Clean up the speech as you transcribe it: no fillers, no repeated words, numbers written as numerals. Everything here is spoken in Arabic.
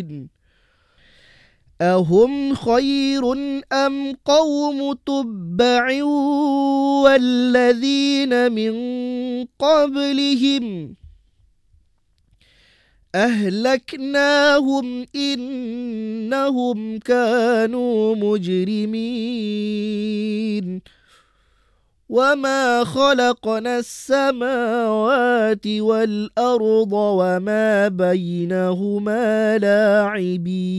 أهم خير أم قوم تبع والذين من قبلهم أهلكناهم إنهم كانوا مجرمين وما خلقنا السماوات والأرض وما بينهما لاعبين